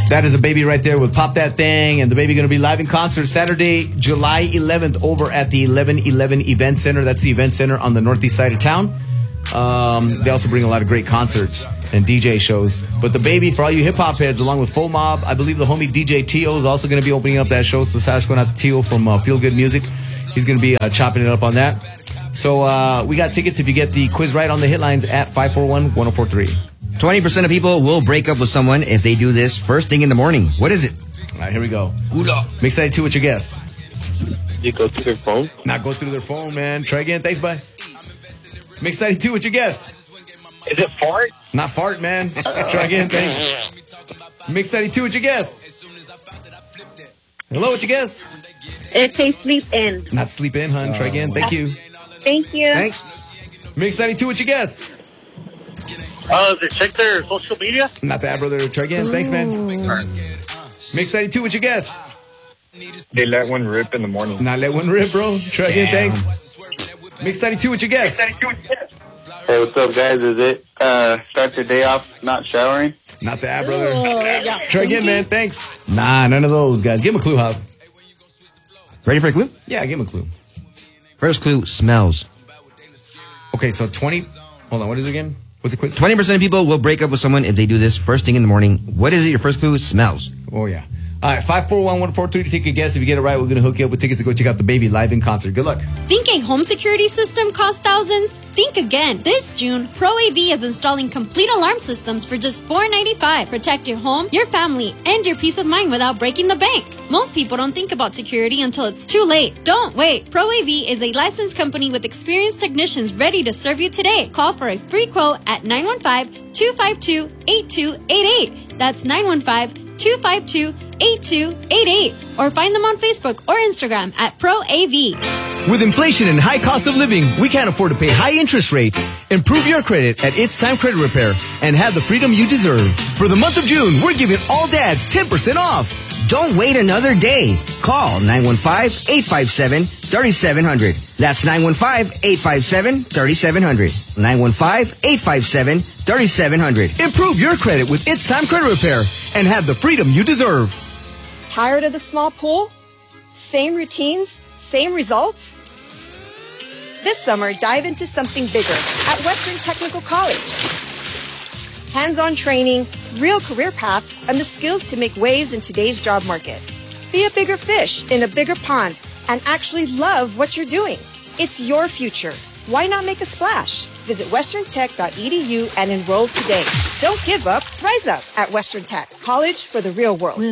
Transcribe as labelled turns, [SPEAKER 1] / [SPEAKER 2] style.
[SPEAKER 1] That is a baby right there with Pop That Thing, and the baby going to be live in concert Saturday, July 11th over at the 1111 Event Center. That's the event center on the northeast side of town. They also bring a lot of great concerts and DJ shows. But the baby, for all you hip-hop heads, along with Full Mob, I believe the homie DJ Tio is also going to be opening up that show. So shout out to Tio from Feel Good Music. He's going to be chopping it up on that. So we got tickets if you get the quiz right on the hitlines at 541-1043.
[SPEAKER 2] 20% of people will break up with someone if they do this first thing in the morning. What is it?
[SPEAKER 1] All right, here we go. Mix 92, what's your guess?
[SPEAKER 3] You go through their phone?
[SPEAKER 1] Not go through their phone, man. Try again. Thanks, bye. Mix 92, what's your guess?
[SPEAKER 3] Is it fart?
[SPEAKER 1] Not fart, man. Try again. Thanks. Mix 92, what's your guess? Hello, what's your guess?
[SPEAKER 4] It says sleep in.
[SPEAKER 1] Not sleep in, hun. Try again. Thank you.
[SPEAKER 4] Thank you.
[SPEAKER 2] Thanks.
[SPEAKER 1] Mix 92, what's your guess?
[SPEAKER 3] They check their social media?
[SPEAKER 1] Not that, brother. Try again. Thanks, man. Mix 92, what's your guess?
[SPEAKER 3] They let one rip in the morning.
[SPEAKER 1] Not let one rip, bro. Try again. Thanks. Mix 92, what's your guess?
[SPEAKER 5] Hey, what's up, guys? Is it start your day off not showering?
[SPEAKER 1] Not that, brother. Try again, man. Thanks. Nah, none of those, guys. Give him a clue, Hop.
[SPEAKER 2] Ready for a clue?
[SPEAKER 1] Yeah, give him a clue.
[SPEAKER 2] First clue, smells.
[SPEAKER 1] Okay, so 20. Hold on, what is it again? What's the quiz?
[SPEAKER 2] 20% of people will break up with someone if they do this first thing in the morning. What is it? Your first clue is smells.
[SPEAKER 1] Oh, yeah. All right, 541-143 to take a guess. If you get it right, we're going to hook you up with tickets to go check out the baby live in concert. Good luck.
[SPEAKER 6] Think a home security system costs thousands? Think again. This June, Pro AV is installing complete alarm systems for just $4.95. Protect your home, your family, and your peace of mind without breaking the bank. Most people don't think about security until it's too late. Don't wait. Pro AV is a licensed company with experienced technicians ready to serve you today. Call for a free quote at 915-252-8288. That's 915-252-8288. Or find them on Facebook or Instagram at Pro AV.
[SPEAKER 1] With inflation and high cost of living, we can't afford to pay high interest rates. Improve your credit at It's Time Credit Repair and have the freedom you deserve. For the month of June, we're giving all dads 10% off.
[SPEAKER 2] Don't wait another day. Call 915-857-3700. That's 915-857-3700. 915-857-3700.
[SPEAKER 1] Improve your credit with It's Time Credit Repair and have the freedom you deserve.
[SPEAKER 7] Tired of the small pool? Same routines? Same results? This summer, dive into something bigger at Western Technical College. Hands-on training, real career paths, and the skills to make waves in today's job market. Be a bigger fish in a bigger pond and actually love what you're doing. It's your future. Why not make a splash? Visit westerntech.edu and enroll today. Don't give up, rise up at Western Tech, college for the real world.